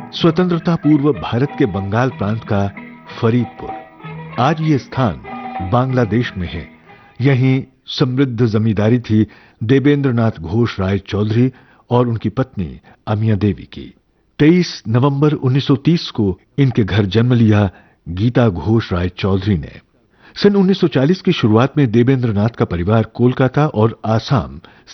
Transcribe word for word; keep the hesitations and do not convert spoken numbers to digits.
स्वतंत्रता पूर्व भारत के बंगाल प्रांत का फरीदपुर। आज ये स्थान बांग्लादेश में है। यहीं समृद्ध जमींदारी थी देवेंद्र नाथ घोष राय चौधरी और उनकी पत्नी अमिया देवी की। तेईस नवंबर उन्नीस सौ तीस को इनके घर जन्म लिया गीता घोष राय चौधरी ने। सन उन्नीस सौ चालीस की शुरुआत में देवेंद्र नाथ का परिवार कोलकाता और आसाम